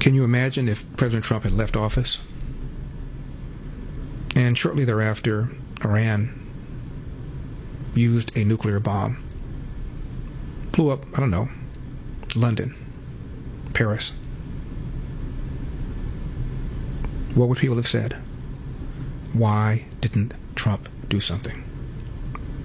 Can you imagine if President Trump had left office and shortly thereafter Iran used a nuclear bomb, blew up, I don't know, London, Paris? What would people have said? Why didn't Trump do something?